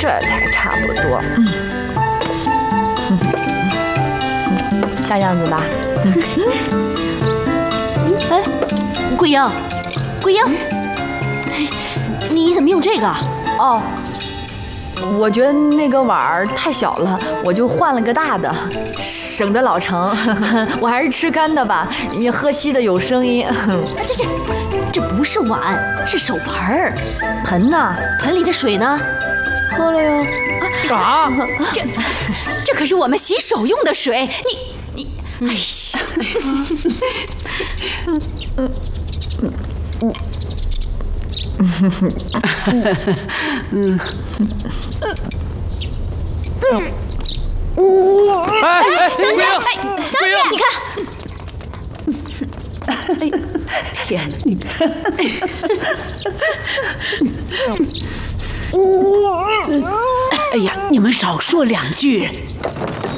这才差不多。像样子吧？ 哎，桂英，桂英，你怎么用这个？ 哦，我觉得那个碗儿太小了，我就换了个大的，省得老盛。我还是吃干的吧，因为喝稀的有声音。 这不是碗，是手盆儿。 盆呢？ 盆里的水呢？ 喝了哟。 啊！ 这可是我们洗手用的水，你，哎呀！ 哎， 小姐，小姐，你看， 哎，天哪，你！哎呀，你们少说两句。